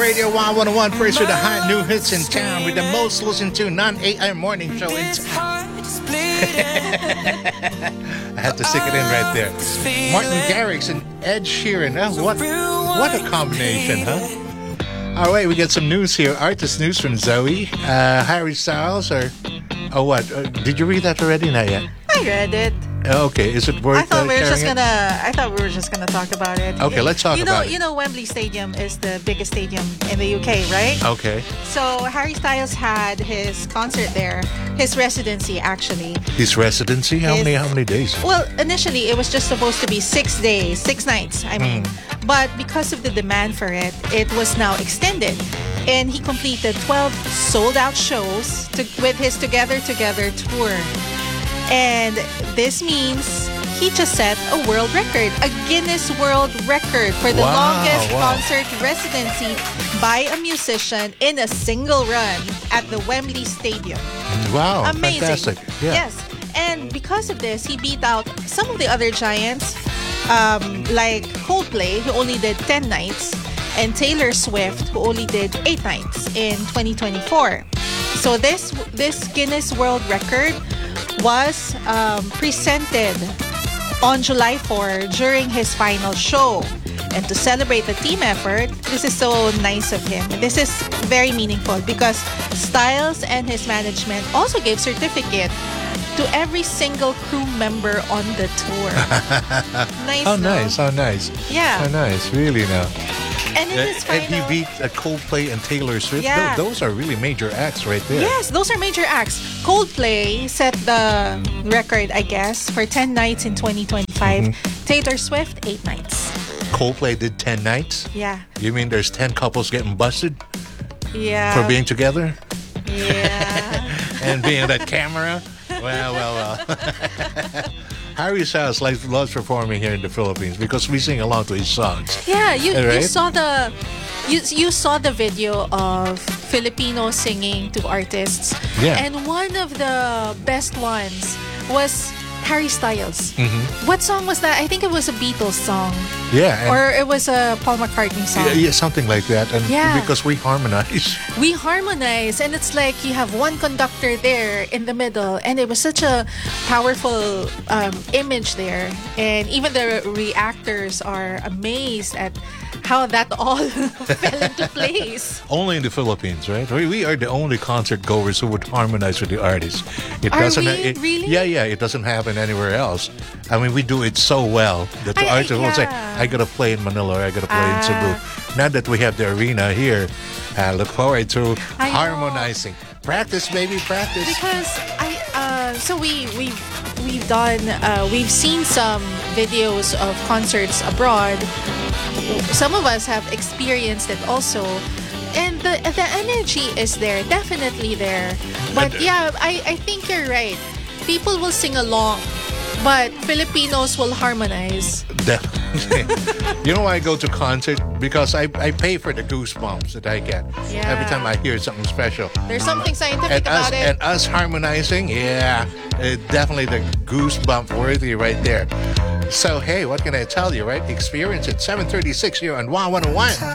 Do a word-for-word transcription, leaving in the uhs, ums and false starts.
Radio one oh one, first with the hot new hits in town with the most listened to non-A M morning show in town. I had to stick it in right there. Martin Garrix and Ed Sheeran. Oh, what, what a combination, huh? All right, we got some news here. Artist news from Zoe. Uh, Harry Styles or... Oh, what? Uh, did you read that already? Not yet. I read it. Okay, is it worth? I thought uh, we were just it? gonna. I thought we were just gonna talk about it. Okay, let's talk you know, about it. You know, Wembley Stadium is the biggest stadium in the U K, right? Okay. So Harry Styles had his concert there, his residency actually. His residency? How His- many? How many days? Well, initially it was just supposed to be six days, six nights. I mean, Mm. but because of the demand for it, it was now extended, and he completed twelve sold-out shows to, with his Together Together tour. And this means he just set a world record, a Guinness World Record for the Wow, longest wow. concert residency by a musician in a single run at the Wembley Stadium. Wow, Amazing. fantastic. Yeah. Yes. And because of this, he beat out some of the other giants, um, like Coldplay, who only did ten nights, and Taylor Swift, who only did eight nights in twenty twenty-four. So this this Guinness World Record was um, presented on July fourth during his final show. And to celebrate the team effort, this is so nice of him. This is very meaningful because Styles and his management also gave certificate to every single crew member on the tour. Nice. How no? nice, how nice. Yeah. How nice, really now. And in his Uh, and final... he beat uh, Coldplay and Taylor Swift. Yeah. Tho- those are really major acts right there. Yes, those are major acts. Coldplay set the record, I guess, for ten nights in twenty twenty-five. Mm-hmm. Taylor Swift, eight nights. Coldplay did ten nights? Yeah. You mean there's ten couples getting busted Yeah. for being together? Yeah. And being that camera? Well, well, well. Harry Styles likes, loves performing here in the Philippines because we sing along to his songs. Yeah, you, Right? you saw the you, you saw the video of Filipinos singing to artists. Yeah. And one of the best ones was Harry Styles. Mm-hmm. What song was that? I think it was a Beatles song. Yeah. And Or it was a Paul McCartney song. yeah, yeah, something like that. And Yeah. because we harmonize. We harmonize, and it's like you have one conductor there in the middle, and it was such a powerful um, image there. And even the reactors are amazed at how that all fell into place. Only in the Philippines, right? We, we are the only concert goers who would harmonize with the artists. It Are doesn't. we? It, Really? Yeah, yeah. It doesn't happen anywhere else. I mean, we do it so well that the I- artists will say, yeah. "I gotta play in Manila, or I gotta play in Ah. Cebu." Now that we have the arena here, I look forward to I know. harmonizing. Practice, baby, practice. Because I uh so we we we've done uh we've seen some videos of concerts abroad. Some of us have experienced it also. And the the energy is there, definitely there. But And- yeah, I, I think you're right. People will sing along, but Filipinos will harmonize. Definitely. You know why I go to concert? Because I, I pay for the goosebumps that I get Yeah. every time I hear something special. There's something scientific And us, about it. and us harmonizing, yeah, uh, definitely the goosebump worthy right there. So, hey, what can I tell you, right? Experience it. seven thirty-six here on one oh one.